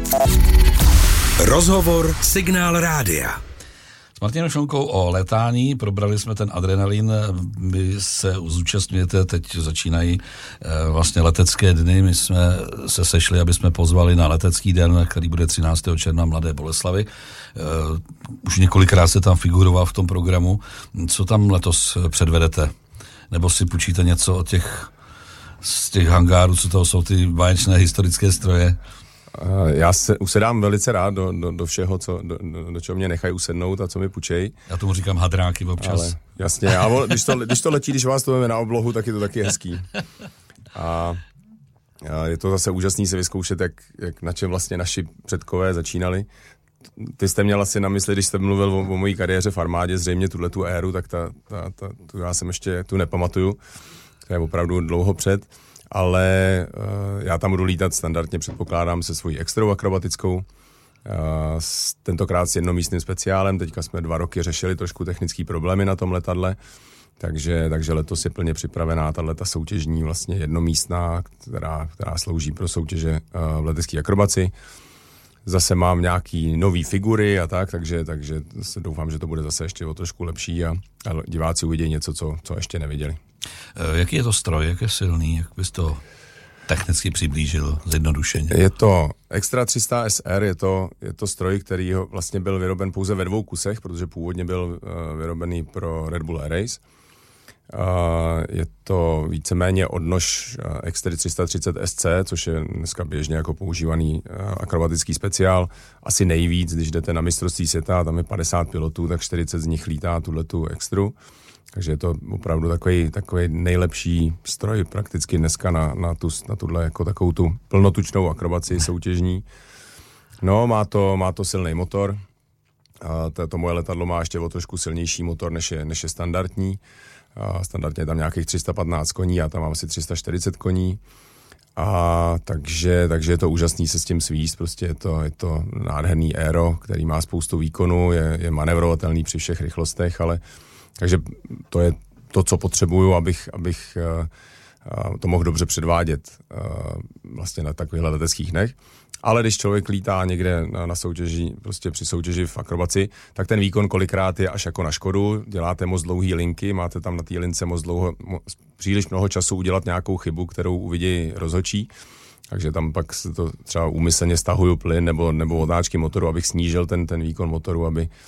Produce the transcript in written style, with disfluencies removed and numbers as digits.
Rozhovor Signál Rádia. S Martinem Šonkou o létání, probrali jsme ten adrenalin, vy se zúčastňujete, teď začínají vlastně letecké dny, my jsme se sešli, aby jsme pozvali na letecký den, který bude 13. června v Mladé Boleslavi. Už několikrát se tam figuroval v tom programu. Co tam letos předvedete? Nebo si půjčíte něco z těch hangárů, co toho jsou ty báječné historické stroje? Já se usedám velice rád do všeho, do čeho mě nechají usednout a co mi půjčej. Já tomu říkám hadráky občas. Ale, jasně, když to letí, když vás to veme na oblohu, tak je to taky hezký. A je to zase úžasný se vyzkoušet, jak na čem vlastně naši předkové začínali. Ty jste měl asi na mysli, když jste mluvil o mojí kariéře v armádě, zřejmě tu éru, tak tu já jsem ještě tu nepamatuju. To je opravdu dlouho před. Ale já tam budu lítat standardně, předpokládám, se svojí extrou akrobatickou. Tentokrát s jednomístným speciálem, teďka jsme 2 roky řešili trošku technické problémy na tom letadle, takže letos je plně připravená tato soutěžní vlastně jednomístná, která slouží pro soutěže v letecké akrobaci. Zase mám nějaký nový figury a takže doufám, že to bude zase ještě o trošku lepší a diváci uvidí něco, co ještě neviděli. Jaký je to stroj, jak je silný, jak bys to technicky přiblížil zjednodušeně? Je to Extra 300 SR, je to stroj, který vlastně byl vyroben pouze ve 2 kusech, protože původně byl vyrobený pro Red Bull Air Race. Je to víceméně odnož Extra 330 SC, což je dneska běžně jako používaný akrobatický speciál. Asi nejvíc, když jdete na mistrovství světa, tam je 50 pilotů, tak 40 z nich lítá tuhletu extru. Takže je to opravdu takový nejlepší stroj prakticky dneska na tuhle jako takovou tu plnotučnou akrobaci soutěžní. No, má to silný motor. To moje letadlo má ještě o trošku silnější motor, než je standardní. Standardně je tam nějakých 315 koní, já tam mám asi 340 koní. Takže je to úžasný se s tím svíst, prostě je to nádherný aero, který má spoustu výkonu, je manevrovatelný při všech rychlostech, takže to je to, co potřebuju, abych to mohl dobře předvádět vlastně na takovýchhle leteckých dnech. Ale když člověk lítá někde na soutěži, prostě při soutěži v akrobaci, tak ten výkon kolikrát je až jako na škodu. Děláte moc dlouhý linky, máte tam na té lince příliš mnoho času udělat nějakou chybu, kterou uvidí rozhodčí. Takže tam pak se to třeba úmyslně stahuju plyn nebo otáčky motoru, abych snížil ten výkon motoru,